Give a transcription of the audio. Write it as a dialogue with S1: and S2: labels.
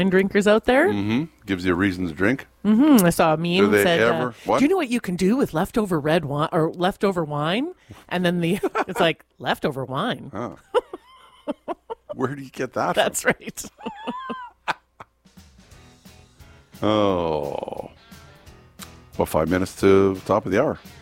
S1: drinkers out there.
S2: Mm-hmm. Gives you a reason to drink.
S1: I saw a meme that said,
S2: what?
S1: do you know what you can do with leftover red wine or leftover wine? And then it's like, leftover wine.
S2: Oh. Where do you get that
S1: That's
S2: from?
S1: right.
S2: Oh. Well, 5 minutes to the top of the hour.